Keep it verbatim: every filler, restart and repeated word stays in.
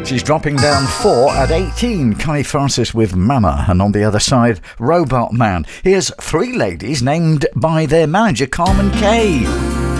She's dropping down four at eighteen. Kai Francis with Mama. And on the other side, Robot Man. Here's three ladies named by their manager, Carmen Kay.